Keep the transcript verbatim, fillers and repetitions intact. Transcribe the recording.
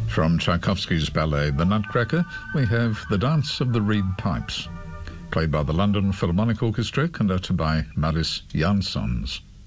From Tchaikovsky's ballet The Nutcracker, we have The Dance of the Reed Pipes, played by the London Philharmonic Orchestra, conducted by Mariss Jansons.